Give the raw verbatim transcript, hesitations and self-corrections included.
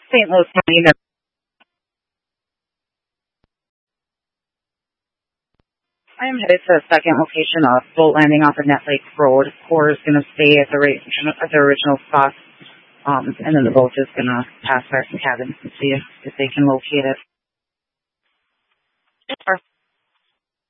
Saint Louis County. I am headed to the second location of boat landing off of Net Lake Road. Core is going to stay at the rate, at the original spot, um, and then the boat is going to pass our cabin and see if, if they can locate it.